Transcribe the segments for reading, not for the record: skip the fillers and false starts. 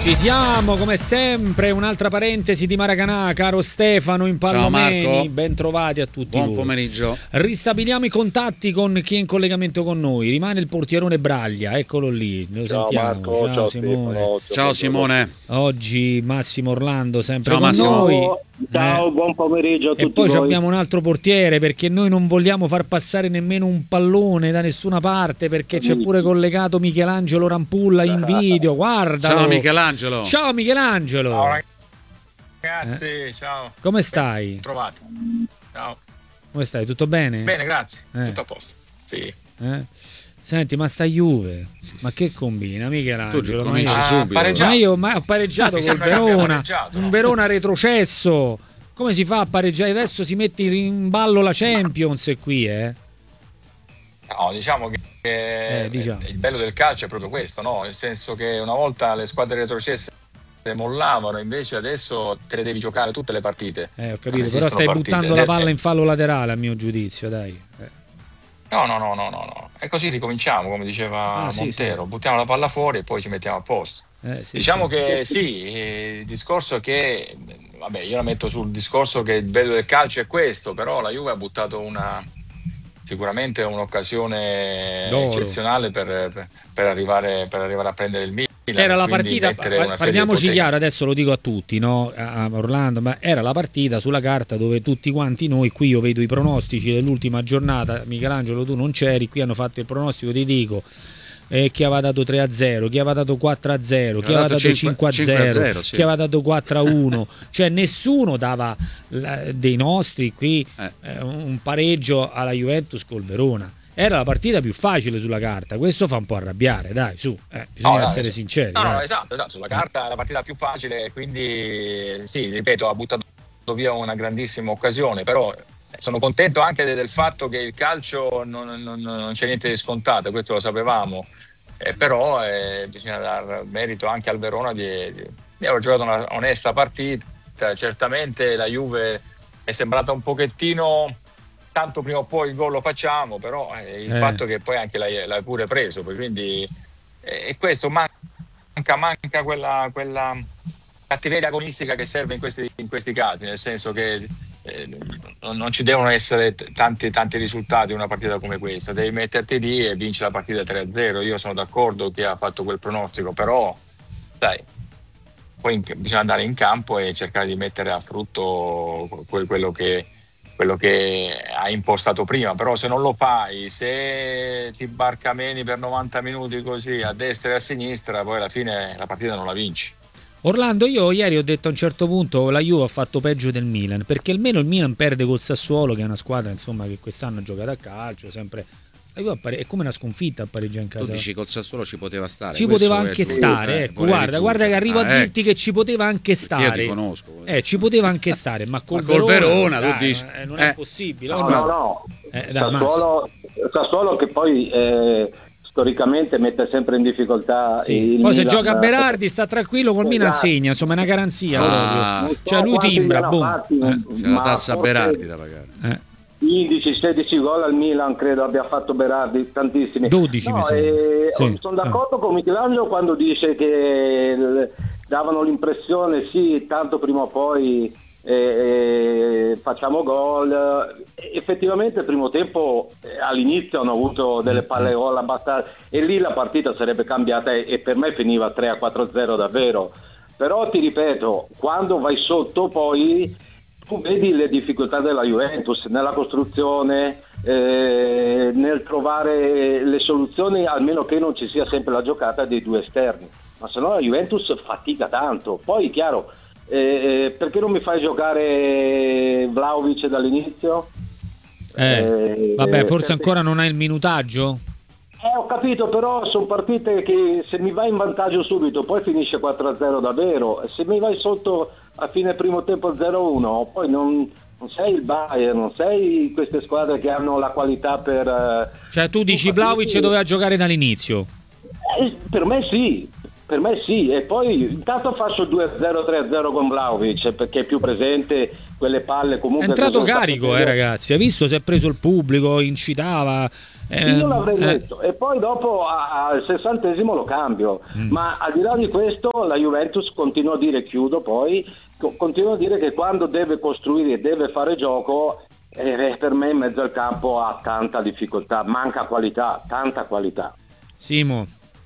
Ci siamo come sempre, un'altra parentesi di Maracanà, caro Stefano in Palomeni. Ciao Marco. Ben trovati a tutti. Buon voi. pomeriggio. Ristabiliamo i contatti con chi è in collegamento con noi. Rimane il portierone Braglia, eccolo lì. Lo ciao sentiamo. Marco, ciao Simone. Ciao Simone. Oggi Massimo Orlando sempre Ciao, con Massimo. noi. Ciao, buon pomeriggio a tutti. E poi voi. abbiamo un altro portiere, perché noi non vogliamo far passare nemmeno un pallone da nessuna parte, perché c'è pure collegato Michelangelo Rampulla in video. Guarda. Ciao Michelangelo. Ciao Michelangelo. Ciao ragazzi, ciao. Come stai? Trovate. Ciao. Come stai? Tutto bene? Bene, grazie. Tutto a posto. Sì. Senti, ma sta Juve, ma che combina Michelangelo? Tu cominci subito. Ma io ho pareggiato col Verona, un Verona retrocesso. Come si fa a pareggiare? Adesso si mette in ballo la Champions qui, No, diciamo che diciamo. Il bello del calcio è proprio questo, no? Nel senso che una volta le squadre retrocesse mollavano, invece adesso te le devi giocare tutte le partite. Ho capito, però stai buttando la palla in fallo laterale, a mio giudizio, dai. No. E così ricominciamo, come diceva Montero. Sì. Buttiamo la palla fuori e poi ci mettiamo a posto. Diciamo che il discorso che, vabbè, io la metto sul discorso che il bello del calcio è questo, però la Juve ha buttato sicuramente un'occasione eccezionale per arrivare a prendere il Milan. Era la partita, parliamoci chiaro, adesso lo dico a tutti, no? A Orlando, ma era la partita sulla carta dove tutti quanti noi, qui io vedo i pronostici dell'ultima giornata, Michelangelo tu non c'eri, qui hanno fatto il pronostico, ti dico, chi aveva dato 3-0, chi aveva dato 4-0, chi aveva dato 5-0, sì. Chi aveva dato 4-1, cioè nessuno dava dei nostri qui un pareggio alla Juventus col Verona. Era la partita più facile sulla carta, questo fa un po' arrabbiare, dai, su, bisogna essere sinceri. Esatto, sulla carta è la partita più facile, quindi sì, ripeto, ha buttato via una grandissima occasione, però sono contento anche del fatto che il calcio non c'è niente di scontato, questo lo sapevamo, però bisogna dar merito anche al Verona di aver giocato una onesta partita. Certamente la Juve è sembrata un pochettino, tanto prima o poi il gol lo facciamo, però il fatto che poi anche l'hai pure preso, quindi questo manca quella cattiveria agonistica che serve in questi casi, nel senso che non ci devono essere tanti risultati in una partita come questa, devi metterti lì e vinci la partita 3-0. Io sono d'accordo che ha fatto quel pronostico, però dai, poi bisogna andare in campo e cercare di mettere a frutto quello che hai impostato prima. Però se non lo fai, se ti barcameni per 90 minuti così a destra e a sinistra, poi alla fine la partita non la vinci. Orlando, io ieri ho detto a un certo punto la Juve ha fatto peggio del Milan, perché almeno il Milan perde col Sassuolo, che è una squadra insomma che quest'anno ha giocato a calcio sempre. La Juve è come una sconfitta a pareggiare in casa. Tu dici col Sassuolo ci poteva stare. Ci poteva anche stare, ecco, guarda che arrivo a dirti che ci poteva anche stare. Io ti conosco. Ci poteva anche stare, ma col Verona dai, tu dici. Non è possibile. No. Sassuolo che poi storicamente mette sempre in difficoltà. Sì. Poi se gioca Berardi sta tranquillo, col Milan segna, insomma è una garanzia. Cioè lui timbra, c'è la tassa Berardi da pagare. 15-16 gol al Milan credo abbia fatto Berardi, tantissimi. 12 mi sembra. Sono d'accordo con Michelangelo quando dice che davano l'impressione tanto prima o poi facciamo gol. Effettivamente il primo tempo all'inizio hanno avuto delle palle gol abbastanza, e lì la partita sarebbe cambiata e per me finiva 3-4-0 davvero. Però ti ripeto, quando vai sotto poi tu vedi le difficoltà della Juventus nella costruzione, nel trovare le soluzioni, almeno che non ci sia sempre la giocata dei due esterni, ma se no la Juventus fatica tanto. Poi chiaro, perché non mi fai giocare Vlahovic dall'inizio? Vabbè, forse ancora non hai il minutaggio? Ho capito, però sono partite che se mi vai in vantaggio subito poi finisce 4-0 davvero, e se mi vai sotto a fine primo tempo 0-1 poi non sei il Bayern, non sei queste squadre che hanno la qualità per... Cioè tu dici Vlahovic doveva giocare dall'inizio? Per me sì, Per me sì, e poi intanto faccio 2-0, 3-0 con Vlahovic, perché è più presente quelle palle comunque. È entrato carico, ragazzi, hai visto? Si è preso il pubblico, incitava. Io l'avrei detto, e poi dopo al 60esimo lo cambio, ma al di là di questo la Juventus continua a dire, continua a dire che quando deve costruire e deve fare gioco, per me in mezzo al campo ha tanta difficoltà, manca qualità, tanta qualità. Simo.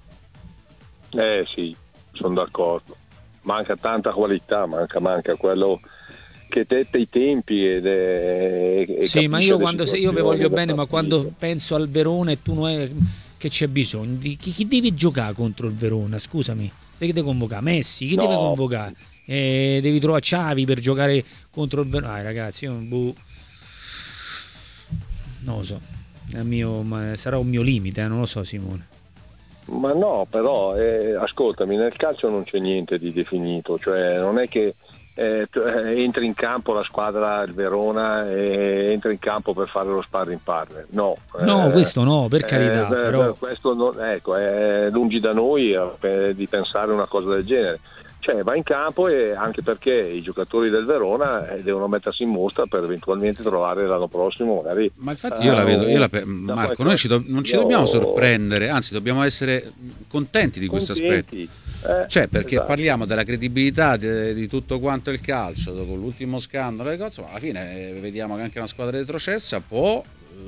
Sì, sono d'accordo. Manca tanta qualità, manca quello che detta i tempi sì, ma io vi voglio bene, ma quando penso al Verona e tu che c'è bisogno di chi devi giocare contro il Verona? Scusami, devi convocare Messi, chi deve convocare? Devi trovare Xavi per giocare contro il Verona. Ragazzi, io non lo so, sarà un mio limite, non lo so, Simone. Ma no, però ascoltami, nel calcio non c'è niente di definito, cioè non è che entri in campo la squadra, il Verona, entra in campo per fare lo sparring partner, no, questo no, per carità, però questo è lungi da noi di pensare una cosa del genere. Cioè va in campo, e anche perché i giocatori del Verona devono mettersi in mostra per eventualmente trovare l'anno prossimo magari. Ma infatti io la vedo, Marco, noi non ci dobbiamo sorprendere, anzi dobbiamo essere contenti di questo aspetto. Cioè, perché parliamo della credibilità di tutto quanto il calcio dopo l'ultimo scandalo e cose, ma alla fine vediamo che anche una squadra retrocessa può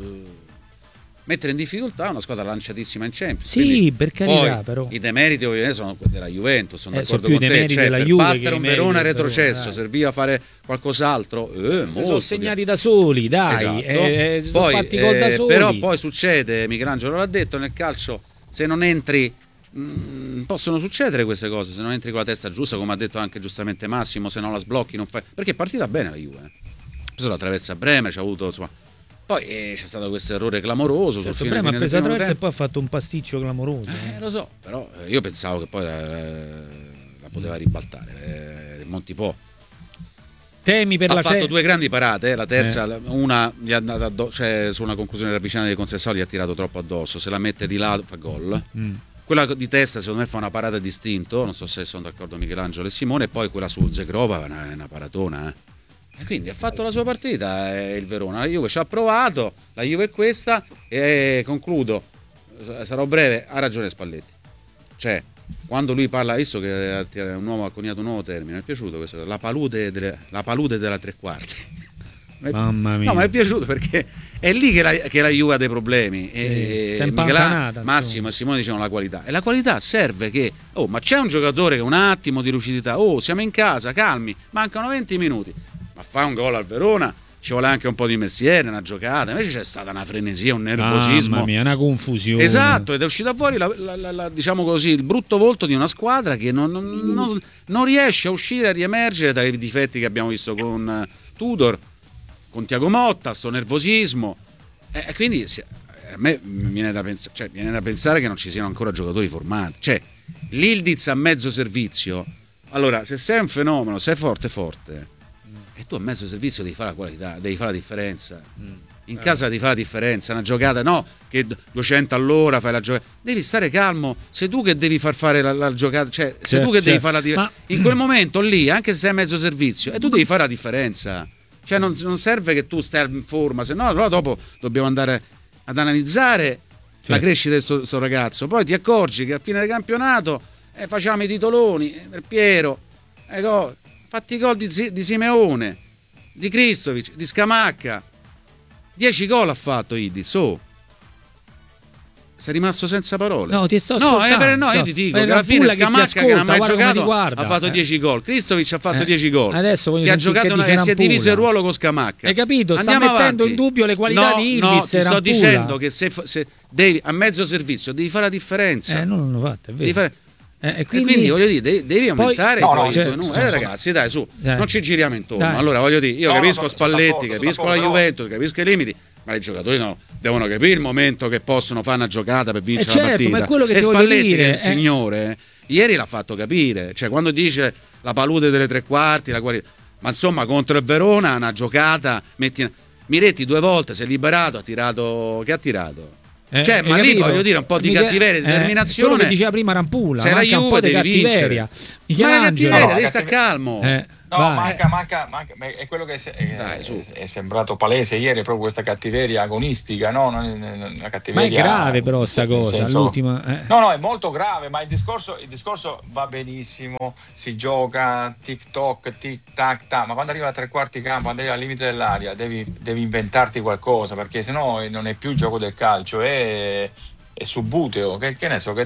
mettere in difficoltà una squadra lanciatissima in Champions. Sì, quindi, per carità, poi, però i demeriti ovviamente sono della Juventus, sono d'accordo più con te, cioè, per Juve battere un Verona retrocesso serviva a fare qualcos'altro, si sono segnati da soli, dai, esatto. Poi, fatti gol da soli. Però poi succede, Michelangelo l'ha detto, nel calcio se non entri possono succedere queste cose, se non entri con la testa giusta, come ha detto anche giustamente Massimo, se non la sblocchi non fai, perché è partita bene la Juve, preso la traversa a Bremer, c'ha avuto insomma. Poi c'è stato questo errore clamoroso. Certo, sul fine ha preso la traversa e poi ha fatto un pasticcio clamoroso. Lo so, però io pensavo che poi la poteva ribaltare. Monti può. Temi per ha fatto due grandi parate, la terza, una gli è andata cioè su una conclusione ravvicinata di Conceição gli ha tirato troppo addosso, se la mette di là fa gol. Quella di testa secondo me fa una parata distinto, non so se sono d'accordo Michelangelo e Simone, e poi quella su Zegrova è una paratona, E quindi ha fatto la sua partita il Verona, la Juve ci ha provato, la Juve è questa, e concludo, sarò breve, ha ragione Spalletti, cioè quando lui parla, visto che ha coniato un nuovo termine, mi è piaciuto questo, la palude della tre quarti. Mamma mia. No, ma è piaciuto perché è lì che la Juve ha dei problemi. Massimo e Simone dicevano la qualità. E la qualità serve che, ma c'è un giocatore che un attimo di lucidità, siamo in casa, calmi, mancano 20 minuti, ma fa un gol al Verona, ci vuole anche un po' di mestiere, una giocata, invece c'è stata una frenesia, un nervosismo. Mamma mia, una confusione. Esatto, ed è uscita fuori diciamo così, il brutto volto di una squadra che non riesce a uscire, a riemergere dai difetti che abbiamo visto con Tudor, con Thiago Motta, sto nervosismo, e quindi a me viene da pensare che non ci siano ancora giocatori formati, cioè l'Ildiz a mezzo servizio, allora se sei un fenomeno, sei forte e tu a mezzo servizio devi fare la qualità, devi fare la differenza, in casa devi fare la differenza, una giocata no che 200 all'ora fai la giocata, devi stare calmo, sei tu che devi far fare la giocata, cioè sei tu che devi fare la differenza, in quel momento lì, anche se sei a mezzo servizio, e tu devi fare la differenza. Cioè non serve che tu stai in forma, se no allora dopo dobbiamo andare ad analizzare la crescita di questo ragazzo. Poi ti accorgi che a fine del campionato facciamo i titoloni del Piero, fatti i gol di Simeone, di Kristovic, di Scamacca, 10 gol ha fatto Ildiz, sei rimasto senza parole. No, ti sto ascoltando. Io ti dico che alla fine Scamacca che non ha mai giocato ha fatto 10 gol, Kristovic ha fatto 10 gol, adesso che ha giocato e si è diviso il ruolo con Scamacca. Hai capito? Sta mettendo in dubbio le qualità di Ildiz. No, ti sto dicendo che se devi a mezzo servizio devi fare la differenza. Non l'hanno fatta, è vero. E quindi voglio dire, devi aumentare ragazzi, dai, su, non ci giriamo intorno. Allora voglio dire, io capisco Spalletti, capisco la Juventus, capisco i limiti, ma i giocatori devono capire il momento che possono fare una giocata per vincere la partita. Ma è quello che e Spalletti, dire, che è il signore, ieri l'ha fatto capire, cioè quando dice la palude delle tre quarti, ma insomma contro il Verona una giocata, Miretti 2 volte si è liberato, ha tirato, che ha tirato? Cioè, ma lì voglio dire un po' di cattiveria e determinazione. Quello che diceva prima Rampulla, se era Juve un po' di devi cattiveria. Ma la cattiveria, devi stare calmo. No, manca, è quello che è sembrato palese ieri, proprio questa cattiveria agonistica, no? Una cattiveria, ma è grave però sta cosa, senso, l'ultima, No, è molto grave, ma il discorso va benissimo, si gioca tic-toc, tic-tac-tac, ma quando arriva a tre quarti campo, quando arriva al limite dell'area, devi inventarti qualcosa, perché sennò non è più il gioco del calcio, è subbuteo, che ne so, che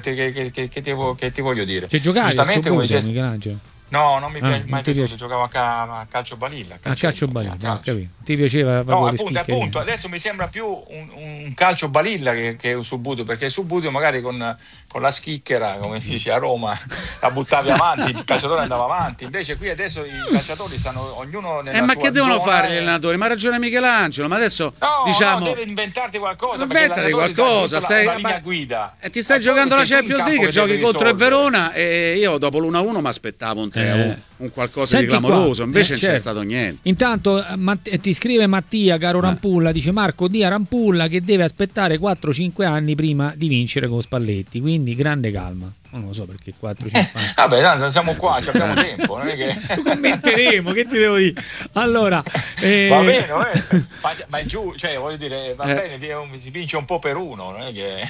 ti voglio dire. Cioè, giocavi giustamente come Michelangelo? No, non mi piace mai piaciuto, giocavo a calcio balilla. A calcio balilla, capito. Ti piaceva proprio? No, appunto, adesso mi sembra più un calcio balilla che un subbuteo, perché il subbuteo magari con la schicchera, come si dice a Roma, la buttavi avanti, il calciatore andava avanti, invece qui adesso i calciatori stanno ognuno nella ma sua che devono zona fare gli allenatori? Ma ha ragione Michelangelo, ma adesso diciamo devi inventarti qualcosa, inventati qualcosa, la linea guida. E ti stai giocando la Champions League, giochi contro il Verona e io dopo l'1-1 mi aspettavo un 3-1. Un qualcosa di clamoroso, invece non c'è stato niente. Intanto ti scrive Mattia, caro Rampulla, dice Marco dia Rampulla che deve aspettare 4-5 anni prima di vincere con Spalletti, quindi grande calma. Non lo so perché 4-5 anni. Vabbè, tanto siamo qua, abbiamo tempo, non è che commenteremo, che ti devo dire. Allora, va bene, ma è giù, cioè voglio dire, va bene, si vince un po' per uno, non è che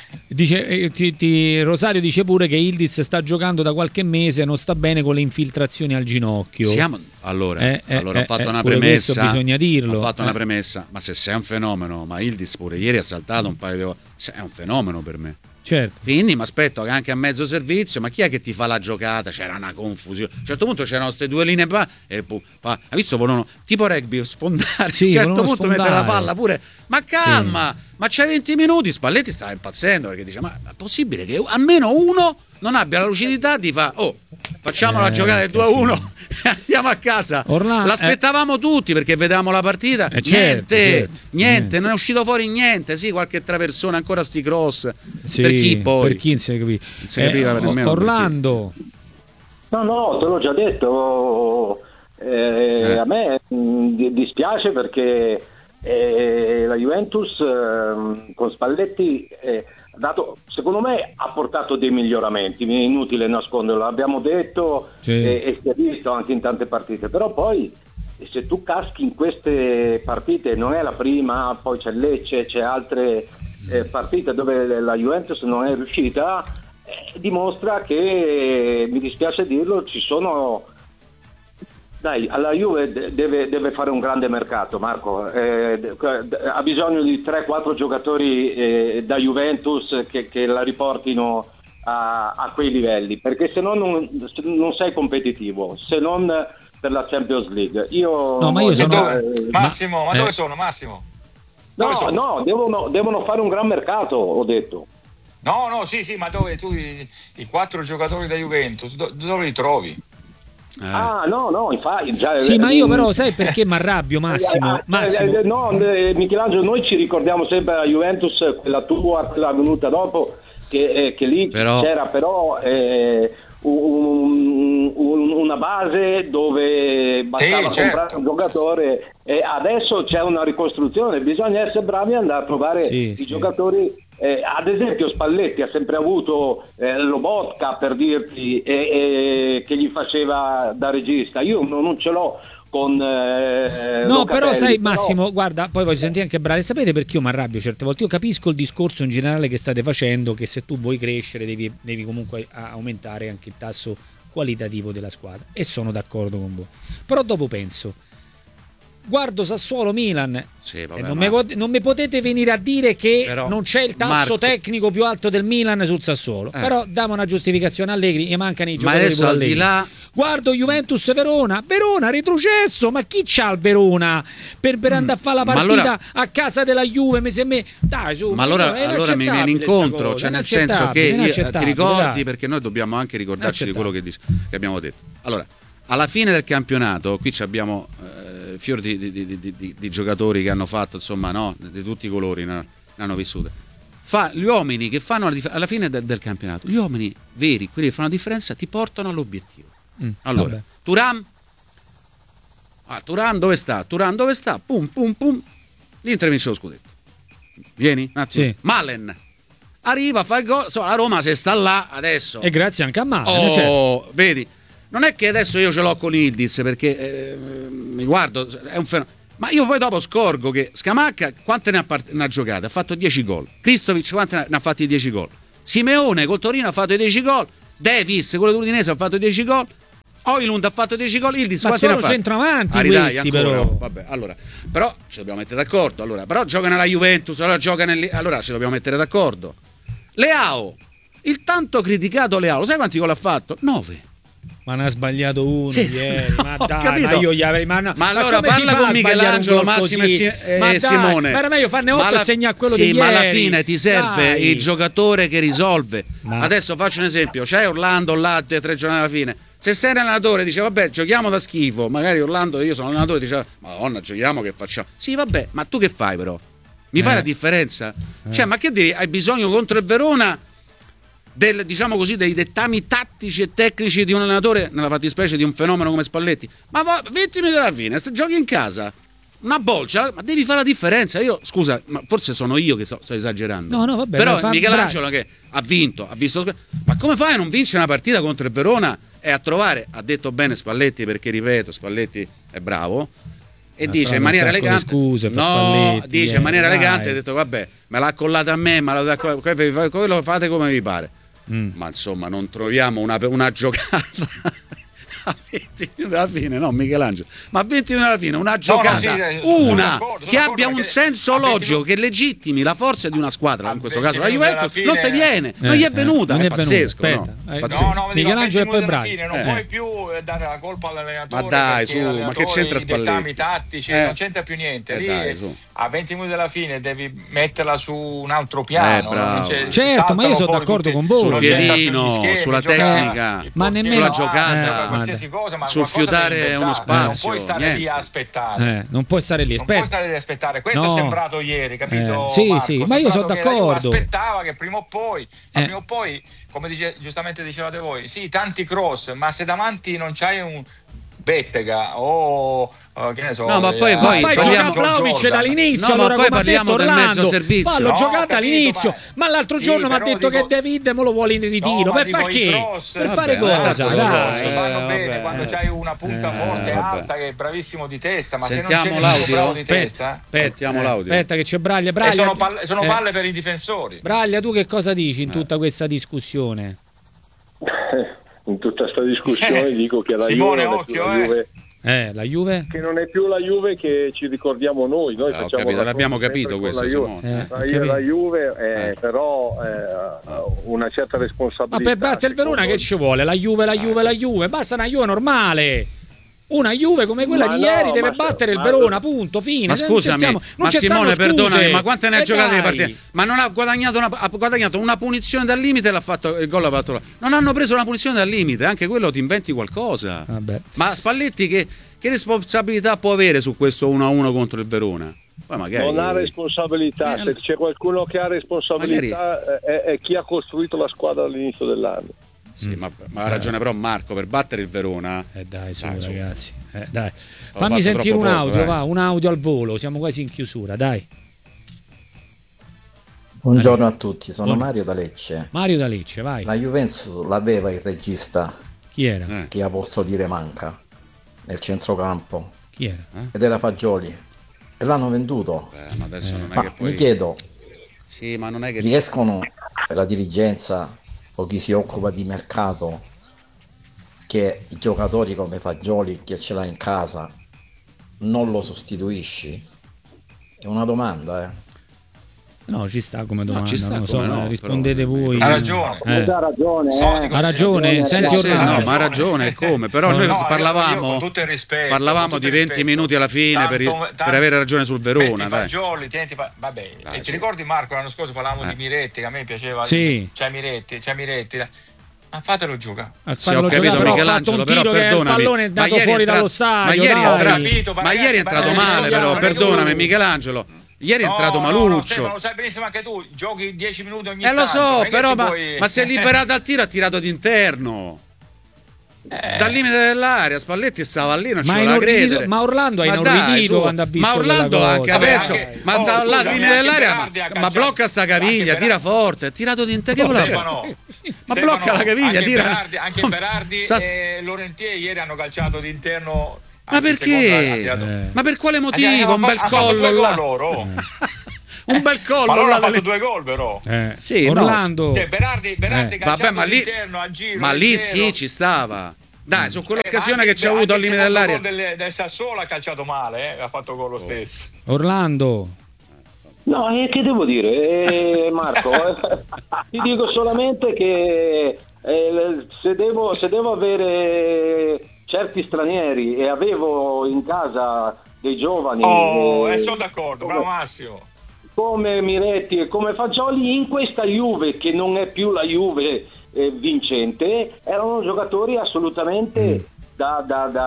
dice Rosario dice pure che Ildiz sta giocando da qualche mese, non sta bene con le infiltrazioni al ginocchio. Allora ho fatto una premessa, bisogna dirlo. Ho fatto una premessa, ma se sei un fenomeno, ma Ildiz pure ieri ha saltato un paio di è un fenomeno per me. Certo. Quindi mi aspetto che anche a mezzo servizio, ma chi è che ti fa la giocata? C'era una confusione. A un certo punto c'erano queste due linee e hai visto, volevano tipo rugby sfondare. Sì, a un certo punto sfondare. mettere la palla pure. Ma calma, ma c'hai 20 minuti. Spalletti stava impazzendo perché dice: ma è possibile che almeno uno non abbia la lucidità di facciamo la giocata del 2-1 e andiamo a casa. L'aspettavamo tutti perché vedevamo la partita. Niente, non è uscito fuori niente. Sì, qualche traversone, ancora sti cross. Sì, per chi poi? Per chi non si capiva nemmeno. Orlando. No, te l'ho già detto. A me dispiace perché la Juventus con Spalletti secondo me ha portato dei miglioramenti, è inutile nasconderlo, l'abbiamo detto e si è visto anche in tante partite, però poi se tu caschi in queste partite, non è la prima, poi c'è Lecce, c'è altre partite dove la Juventus non è riuscita, dimostra che, mi dispiace dirlo, ci sono... Dai, alla Juve deve fare un grande mercato, Marco, ha bisogno di 3-4 giocatori da Juventus che la riportino a quei livelli, perché se no non sei competitivo, se non per la Champions League. Massimo, ma dove sono Massimo? No, devono fare un gran mercato, ho detto. No, sì, ma dove tu i 4 giocatori da Juventus, dove li trovi? No, infatti sì, ma io però sai perché mi arrabbio, Massimo? Michelangelo, noi ci ricordiamo sempre la Juventus, quella tua, quella venuta dopo, che lì c'era però una base dove bastava comprare un giocatore, e adesso c'è una ricostruzione, bisogna essere bravi ad andare a trovare i giocatori. Ad esempio Spalletti ha sempre avuto Lobotka, per dirti, che gli faceva da regista. Io non ce l'ho con no, però sai Massimo, guarda, poi voglio sentire anche Brale. Sapete perché io mi arrabbio certe volte? Io capisco il discorso in generale che state facendo, che se tu vuoi crescere devi comunque aumentare anche il tasso qualitativo della squadra, e sono d'accordo con voi, però dopo penso, guardo Sassuolo-Milan, non mi potete venire a dire che non c'è il tasso tecnico più alto del Milan sul Sassuolo, però diamo una giustificazione. Allegri, e mancano i giocatori pure Allegri. Guardo Juventus-Verona retrocesso, ma chi c'ha il Verona per andare a fare la partita a casa della Juve? Dai, su, ma allora mi viene incontro, cioè nel senso che ti ricordi, perché noi dobbiamo anche ricordarci di quello che abbiamo detto. Allora, alla fine del campionato qui abbiamo fior di giocatori che hanno fatto, insomma, di tutti i colori, ne hanno vissute. Gli uomini che fanno alla fine del campionato, gli uomini veri, quelli che fanno la differenza, ti portano all'obiettivo. Allora, Thuram dove sta? Pum, l'Inter vince lo scudetto. Vieni? Sì. Malen arriva, fa il gol, insomma, la Roma se sta là adesso. E grazie anche a Mane. Certo. Vedi, non è che adesso io ce l'ho con Yildiz perché mi guardo, è un fenomeno. Ma io poi dopo scorgo che Scamacca quante ne ha giocate? Ha fatto 10 gol. Kristovic quante ne ha fatti 10 gol? Simeone col Torino ha fatto 10 gol. Davis, quello dell'Udinese, ha fatto 10 gol. Oilund ha fatto 10 gol. Yildiz quanti ne ha fatti? Centravanti questi, però. Vabbè, allora, però ci dobbiamo mettere d'accordo. Allora, però gioca nella Juventus, allora ci dobbiamo mettere d'accordo. Leao, il tanto criticato Leao, sai quanti gol ha fatto? 9. Ma ne ha sbagliato uno ieri, ma dai, capito. ma io gli avrei... Ma allora parla con Michelangelo, Massimo e Simone. Ma era meglio farne 8 e segna quello di ieri. Ma alla fine ti serve il giocatore che risolve. Adesso faccio un esempio, c'è Orlando là 3 giornate alla fine. Se sei un allenatore dice vabbè giochiamo da schifo, magari Orlando, io sono allenatore, dice madonna giochiamo che facciamo. Sì vabbè, ma tu che fai però? Mi fai la differenza? Cioè ma che devi? Hai bisogno contro il Verona diciamo così, dei dettami tattici e tecnici di un allenatore, nella fattispecie di un fenomeno come Spalletti. Ma 20 minuti alla fine, se giochi in casa, una bolcia, ma devi fare la differenza. Io, scusa, ma forse sono io che sto esagerando. No, vabbè, però Michelangelo che ha vinto, ha visto. Ma come fai a non vincere una partita contro il Verona e a trovare, ha detto bene Spalletti, perché ripeto, Spalletti è bravo. E dice in maniera elegante, dice in maniera elegante, ha detto vabbè, me l'ha collata a me, ma quello fate come vi pare. Ma insomma non troviamo una giocata a 20 minuti alla fine, no Michelangelo, ma a 20 minuti alla fine una giocata, che abbia un senso logico, che legittimi la forza di una squadra, in questo caso la Juventus, non ti viene, non gli è venuta, è pazzesco. No, Michelangelo e poi Braga. Non puoi più dare la colpa all'allenatore. Ma dai, su, ma che c'entra Spalletti? I dettami tattici, non c'entra più niente. Lì a 20 minuti alla fine devi metterla su un altro piano. Certo, ma io sono d'accordo con voi. Sul piedino, sulla tecnica, ma nemmeno sulla giocata, cosa, ma sul fiutare uno spazio. Non puoi stare lì a aspettare. Non puoi stare lì, non puoi stare lì a aspettare. Questo è sembrato ieri, capito? Sì, ma io sono d'accordo. Aspettava che prima o poi, come giustamente dicevate voi, sì, tanti cross, ma se davanti non c'hai un Bettega o che ne so, no, ma poi parliamo Vlahovic dall'inizio. No, allora, ma poi parliamo del mezzo servizio. L'ho giocata all'inizio, ma l'altro giorno mi ha detto che David me lo vuole in ritiro. Per fare che? Per fare cosa? Vanno bene quando c'hai una punta forte, alta, che è bravissimo di testa, ma se non c'è nessuno bravo di testa. Sentiamo l'audio. Aspetta che c'è Braglia. Sono palle per i difensori. Braglia, tu che cosa dici in tutta questa discussione? In tutta questa discussione dico che la Simone, Juve la Juve? Che non è più la Juve che ci ricordiamo noi facciamo l'abbiamo capito questo, Simone. La Juve però una certa responsabilità. Ma per battere il Verona che ci vuole? La Juve, basta una Juve normale. Una Juve come quella di ieri deve battere il Verona, punto, fine. Ma scusami, ma Simone, perdonami, ma quante ne ha giocate di partite? Ma non ha guadagnato una punizione dal limite e l'ha fatto il gol, l'ha fatto là. Non hanno preso una punizione dal limite, anche quello ti inventi qualcosa. Vabbè. Ma Spalletti che responsabilità può avere su questo 1-1 contro il Verona? Poi magari... Non ha responsabilità, se c'è qualcuno che ha responsabilità è chi ha costruito la squadra all'inizio dell'anno. Sì, ma ha ragione però Marco, per battere il Verona dai, ragazzi, dai. Fammi sentire un audio, un audio al volo, siamo quasi in chiusura, dai. Buongiorno a tutti, sono Mario da Lecce. Mario da Lecce, vai. La Juventus l'aveva il regista. Chi era? Chi posso dire manca nel centrocampo. Chi era? Ed era Fagioli e l'hanno venduto. Ma adesso non è che poi... mi chiedo, ma non è che riescono per la dirigenza o chi si occupa di mercato, che i giocatori come Fagioli, che ce l'ha in casa, non lo sostituisci? È una domanda, No, ci sta come domanda, ci sta, non so, no, rispondete però... voi. Ha ragione. Ha ragione, senti Orlando. No, ma ha ragione, come? Però noi parlavamo di 20 minuti alla fine per avere ragione sul Verona. Fagioli, vabbè. Ti ricordi Marco, l'anno scorso parlavamo di Miretti, che a me piaceva. Sì. C'è Miretti. Ma fatelo giocare. Sì, ho capito Michelangelo, però perdonami. Ma ieri è entrato male, però perdonami Michelangelo. Ieri è entrato maluccio. Ma lo sai benissimo anche tu, giochi 10 minuti ogni tanto. Lo so, però ma si è liberato al tiro, ha tirato d'interno. dal limite dell'area Spalletti stava lì, non ci voleva credere. Ma Orlando ha inorridito quando ha visto ma Orlando anche adesso ma stava là al limite dell'area, ma blocca sta caviglia, tira forte, ha tirato di interno, ma blocca la caviglia, tira. Anche Berardi e Laurentier ieri hanno calciato d'interno. Ma perché? Ma per quale motivo? Un bel collo là. Un bel collo. Ma loro hanno fatto 2 gol però. Sì, Orlando. No. Cioè, Berardi vabbè, ma lì sì, ci stava. Dai, su quell'occasione che ci ha avuto al limite dell'area. Del Sassuolo ha calciato male, ha fatto gol lo stesso. Orlando. No, che devo dire, Marco? Ti dico solamente che se devo avere certi stranieri e avevo in casa dei giovani... sono d'accordo, bravo Massimo. Come Miretti e come Fagioli, in questa Juve, che non è più la Juve vincente, erano giocatori assolutamente da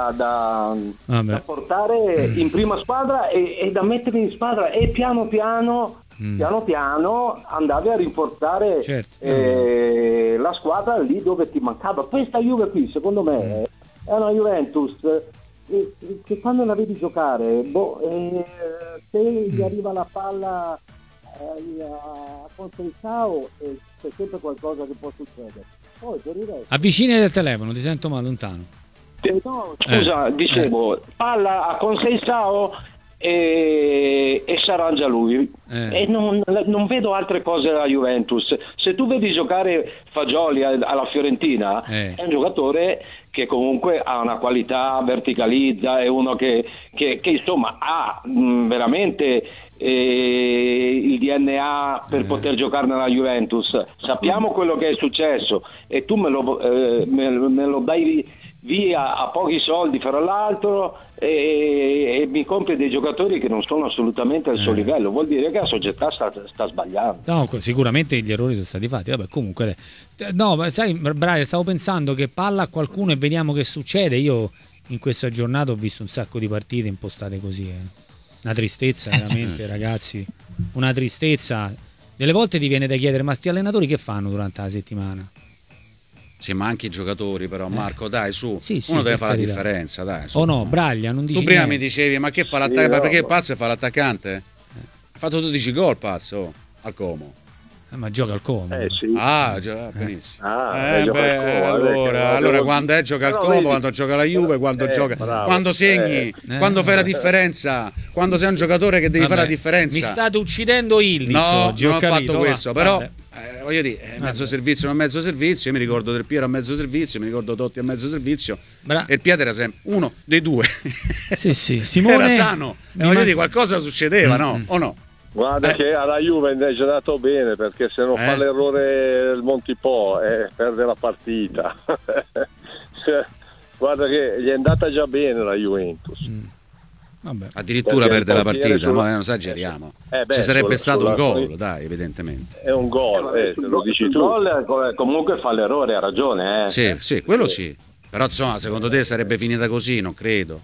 portare in prima squadra e da mettere in squadra, e piano piano andavi a rinforzare la squadra lì dove ti mancava. Questa Juve qui, secondo me, è una Juventus che quando la vedi giocare, se gli arriva la palla a Conceição, c'è sempre qualcosa che può succedere. Poi per il resto... Avvicini del telefono, ti sento ma lontano. No, scusa, dicevo, palla a Conceição e si arrangia lui. E non vedo altre cose della Juventus. Se tu vedi giocare Fagioli alla Fiorentina, è un giocatore che comunque ha una qualità, verticalizza, è uno che insomma ha veramente il DNA per poter giocare nella Juventus. Sappiamo quello che è successo e tu me lo dai via a pochi soldi fra l'altro e mi compri dei giocatori che non sono assolutamente al suo livello. Vuol dire che la società sta sbagliando. No, sicuramente gli errori sono stati fatti. Vabbè, comunque no, sai, Brian, stavo pensando che palla a qualcuno e vediamo che succede. Io in questa giornata ho visto un sacco di partite impostate così, una tristezza veramente, ragazzi, una tristezza. Delle volte ti viene da chiedere, ma sti allenatori che fanno durante la settimana? Sì, ma anche i giocatori, però, Marco, dai, su, sì, uno deve fare la differenza, dai. Su. No, Braglia, non dici tu prima niente. Mi dicevi, ma che fa l'attaccante? Perché Pazzo fa l'attaccante? Ha fatto 12 gol, Pazzo, al Como. Ma gioca al Como. Sì. Gioca benissimo. Allora quando gioca al Como, quando gioca la Juve, quando gioca, quando segni, quando fai la differenza, quando sei un giocatore che devi fare la differenza. Mi state uccidendo Illich. No, oggi, non ho capito, fatto questo, però voglio dire, mezzo servizio non mezzo servizio. Io mi ricordo Del Piero a mezzo servizio, mi ricordo Totti a mezzo servizio, e il Piede era sempre uno dei due. Sì, Simone era sano, voglio dire, qualcosa succedeva, no? O no? Guarda che alla Juve invece è andato bene, perché se non fa l'errore il Montipò perde la partita. Guarda che gli è andata già bene la Juventus. Vabbè. Addirittura perde la partita, ma non esageriamo. Ci sarebbe stato un gol, dai, evidentemente. È un gol, se lo dici tu. Il gol comunque fa l'errore, ha ragione. Sì, quello sì. Però insomma, secondo te sarebbe finita così? Non credo.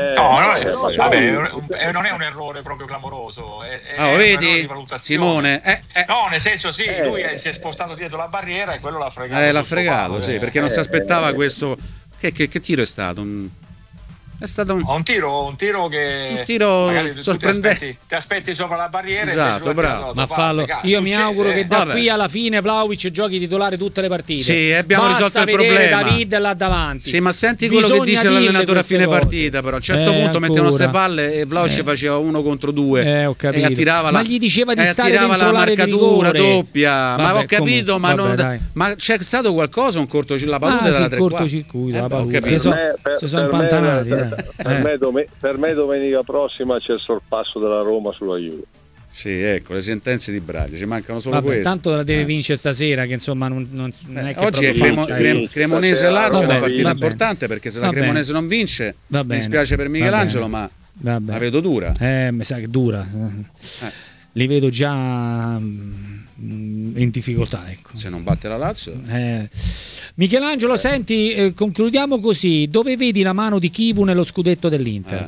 Non è un errore proprio clamoroso. È vedi, Simone? No, nel senso lui si è spostato dietro la barriera e quello l'ha fregato. L'ha fregato, sì, perché non si aspettava questo. Che tiro è stato? È stato un tiro che sorprendente. Ti aspetti sopra la barriera. Esatto, bravo. Ma fallo. Io mi auguro che da qui alla fine Vlahovic giochi titolare tutte le partite. Sì, abbiamo risolto il problema. David là davanti. Sì, ma senti quello che dice l'allenatore a fine partita, però a un certo punto mettevano queste palle e Vlahovic faceva 1 contro 2 e attirava ma gli diceva di stare dentro la marcatura doppia. Vabbè, ma ho capito, comunque, ma c'è stato qualcosa, un la palude dalla 3 quarti. Cortocircuito, la palude. Si sono impantanati. Per me domenica prossima c'è il sorpasso della Roma sulla Juve. Sì, ecco, le sentenze di Braglia, ci mancano solo queste. Tanto la deve vincere stasera, che insomma non è che oggi è Cremonese Lazio, è una partita importante, perché se la Cremonese non vince mi spiace per Michelangelo, ma la vedo dura. Mi sa che dura. Li vedo già in difficoltà, ecco. Se non batte la Lazio. Michelangelo, senti, concludiamo così. Dove vedi la mano di Chivu nello scudetto dell'Inter?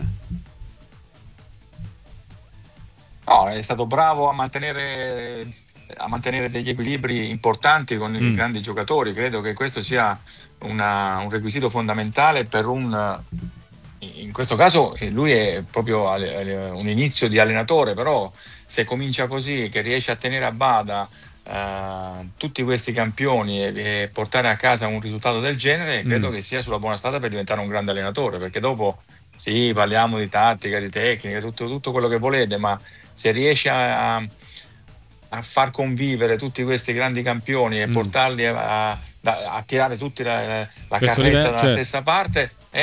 No, è stato bravo a mantenere degli equilibri importanti con i grandi giocatori. Credo che questo sia un requisito fondamentale per in questo caso lui è proprio un inizio di allenatore, però se comincia così, che riesce a tenere a bada tutti questi campioni e portare a casa un risultato del genere, credo che sia sulla buona strada per diventare un grande allenatore, perché dopo sì, parliamo di tattica, di tecnica, tutto quello che volete, ma se riesce a far convivere tutti questi grandi campioni e portarli a tirare tutti la carretta dalla stessa parte,